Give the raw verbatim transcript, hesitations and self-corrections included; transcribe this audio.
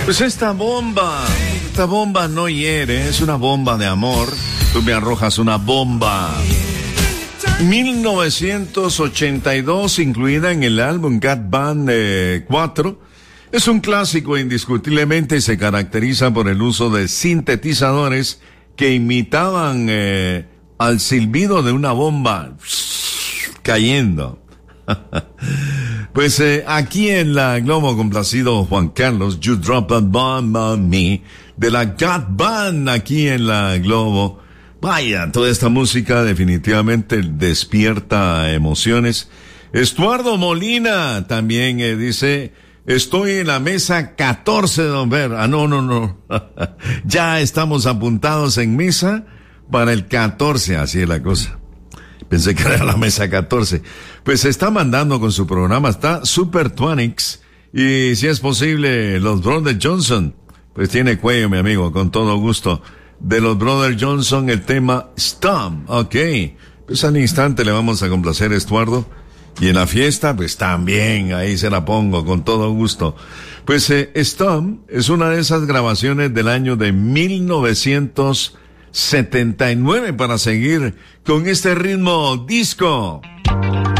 Pues esta bomba, esta bomba no hiere, es una bomba de amor. Tú me arrojas una bomba. mil novecientos ochenta y dos, incluida en el álbum Got Band eh, cuatro. Es un clásico indiscutiblemente y se caracteriza por el uso de sintetizadores que imitaban eh, al silbido de una bomba cayendo. Pues eh, aquí en la Globo, complacido Juan Carlos, You Drop a Bomb on Me, de la Got Band aquí en la Globo. Vaya, toda esta música definitivamente despierta emociones. Estuardo Molina también eh, dice, estoy en la mesa catorce, don Ver. Ah, no, no, no. Ya estamos apuntados en mesa para el catorce, así es la cosa. Pensé que era la mesa catorce. Pues se está mandando con su programa, está Super Twinix. Y si es posible, los Brothers Johnson. Pues tiene cuello, mi amigo, con todo gusto. De los Brothers Johnson, el tema Stomp. Ok. Pues al instante le vamos a complacer a Estuardo. Y en la fiesta, pues también, ahí se la pongo, con todo gusto. Pues eh, Stomp es una de esas grabaciones del año de mil novecientos setenta y nueve para seguir con este ritmo disco.